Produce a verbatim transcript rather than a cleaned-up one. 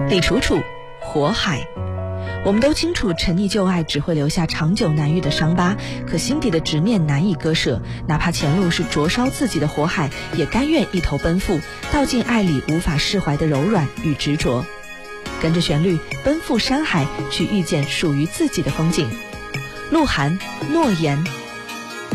李楚楚，火海。我们都清楚，沉溺旧爱只会留下长久难愈的伤疤，可心底的执念难以割舍，哪怕前路是灼烧自己的火海，也甘愿一头奔赴，道尽爱里无法释怀的柔软与执着。跟着旋律奔赴山海，去遇见属于自己的风景。鹿晗，诺言。